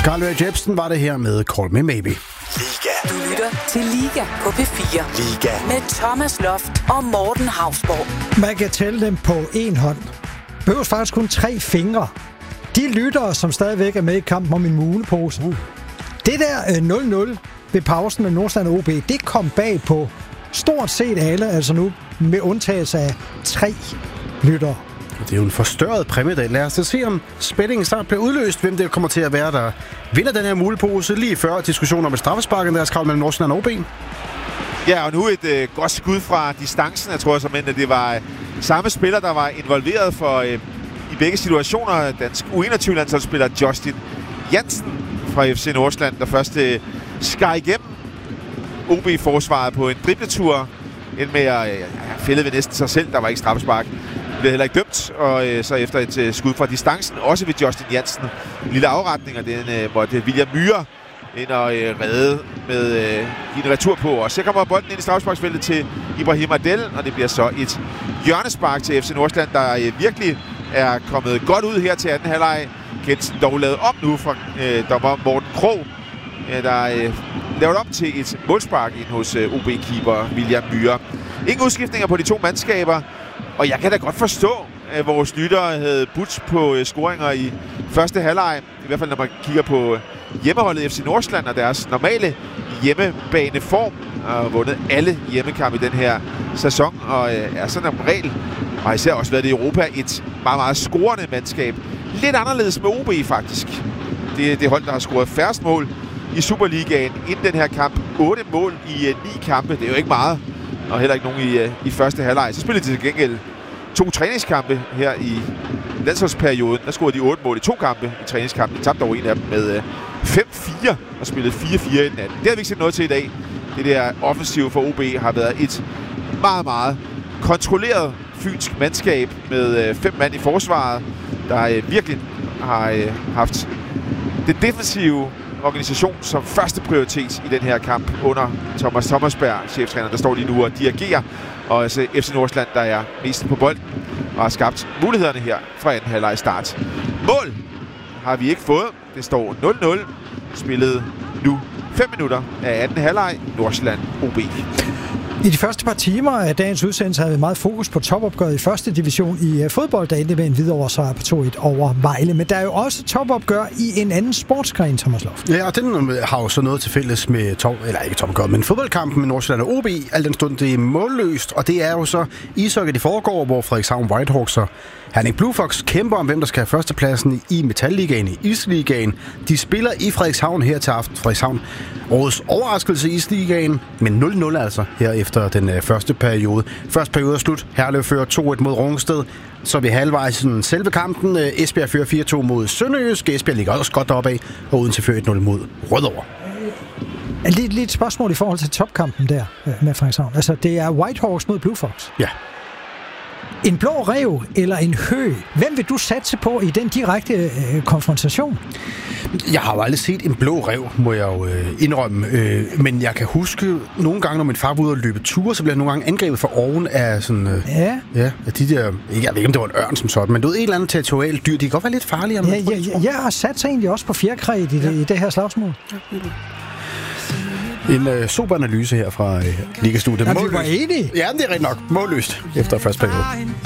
Carl Ray Jepsen var det her med Call Me Maybe. Liga. Du lytter til Liga på P4. Liga. Med Thomas Loft og Morten Hausborg. Man kan tælle dem på en hånd. Behøves faktisk kun 3 fingre. De lyttere, som stadigvæk er med i kampen om en mulepose. Det der 0-0 ved pausen med Nordsjælland OB, det kom bag på stort set alle, altså nu med undtagelse af 3 lyttere. Det er jo en forstørret præmiedag. Lad os se, om spændingen snart bliver udløst. Hvem det kommer til at være, der vinder den her mulepose lige før diskussionen om et straffespark, deres krav mellem Nordsjælland og OB. Ja, og nu et godt skud fra distancen. Jeg tror simpelthen, at det var samme spiller, der var involveret for i begge situationer. Dansk U21-landsholdsspiller Justin Jansen fra FC Nordsjælland, der først skar igennem OB-forsvaret på en dribletur. End med at fælde ved næsten sig selv. Der var ikke straffespark. Blev heller ikke dømt, og så efter et skud fra distancen, også ved Justin Jansen, en lille afretning, og den måtte William Myhre ind og redde med en retur på. Og så kommer bolden ind i straffesparksfeltet til Ibrahim Adel, og det bliver så et hjørnespark til FC Nordsjælland, der virkelig er kommet godt ud her til anden halvleg. Kensen dog lavet om nu fra dommer Morten Krog, der lavet om til et målspark ind hos OB-keeper William Myhre. Ingen udskiftninger på de 2 mandskaber. Og jeg kan da godt forstå, at vores lyttere havde budt på scoringer i første halvleg. I hvert fald, når man kigger på hjemmeholdet FC Nordsjælland og deres normale hjemmebaneform. Og vundet alle hjemmekampe i den her sæson. Og er sådan en regel, og især også været i Europa, et meget, meget scorende mandskab. Lidt anderledes med OB faktisk. Det er det hold, der har scoret færrest mål i Superligaen inden den her kamp. 8 mål i 9 kampe. Det er jo ikke meget. Og heller ikke nogen i første halvleg. Så spillede de til gengæld 2 træningskampe her i landsholdsperioden. Der scorede de 8 mål i 2 kampe i træningskampen. De tabte dog en af dem med 5-4 og spillede 4-4 i den anden. Det har vi ikke set noget til i dag. Det der offensiv for OB har været et meget, meget kontrolleret fynsk mandskab med 5 mand i forsvaret, der virkelig har haft det defensive organisation som første prioritet i den her kamp under Thomas Thomasberg, cheftræner, der står lige nu og dirigerer. Og altså FC Nordsjælland, der er mest på bolden og har skabt mulighederne her fra anden halvleg start. Mål har vi ikke fået. Det står 0-0. Spillet nu 5 minutter af anden halvleg. Nordsjælland OB. I de første par timer af dagens udsendelse havde vi meget fokus på topopgøret i første division i fodbold, der endte med en Hvidovre sejr på 2-1 over Vejle. Men der er jo også topopgør i en anden sportsgren, Thomas Loft. Ja, og den har jo så noget til fælles med topopgøret, men fodboldkampen med Nordsjælland og OB, al den stund det er målløst, og det er jo så ishockey, det foregår, hvor Frederikshavn Whitehawks og Herning Blue Fox kæmper om, hvem der skal have førstepladsen i Metalligaen, i Isligaen. De spiller i Frederikshavn her til aften. Frederikshavn, årets overraskelse i Isligaen, men 0-0 altså her efter den første periode. Første periode er slut. Herlev fører 2-1 mod Rungsted. Så er vi halvvejs i selve kampen. Esbjerg fører 4-2 mod Sønderjysk. Esbjerg ligger også godt deroppe af, og Odense fører 1-0 mod Rødovre. Lidt spørgsmål i forhold til topkampen der med Frederikshavn. Altså, det er Whitehawks mod Blue Fox. Ja. En blå ræv eller en høg? Hvem vil du satse på i den direkte konfrontation? Jeg har jo aldrig set en blå ræv, må jeg jo indrømme. Men jeg kan huske nogle gange, når min far var ude og løbe ture, så blev jeg nogle gange angrebet fra oven af sådan... Ja, af de der... Jeg ved ikke, om det var en ørn som sådan, men det var et eller andet territorialt dyr. De kan godt være lidt farligere. Jeg har sat sig egentlig også på fjerkræt i det her slagsmål. Ja. En sober analyse her fra Liga-studiet. Ja, vi var enige. Ja, det er rigtig nok. Målløst efter første periode.